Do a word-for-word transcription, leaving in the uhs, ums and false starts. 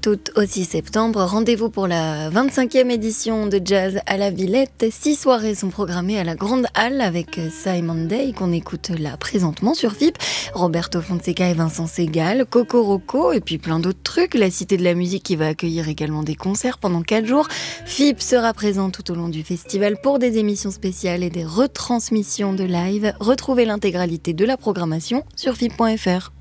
sept août au six septembre. Rendez-vous pour la vingt-cinquième édition de Jazz à la Villette. Six soirées sont programmées à la Grande Halle avec Simon Day qu'on écoute là présentement sur F I P, Roberto Fonseca et Vincent Segal, Coco Roco et puis plein d'autres trucs. La Cité de la Musique qui va accueillir également des concerts pendant quatre jours. F I P sera présent tout au long du festival pour des émissions spéciales et des retransmissions de live. Retrouvez l'intégralité de la programmation sur F I P point F R.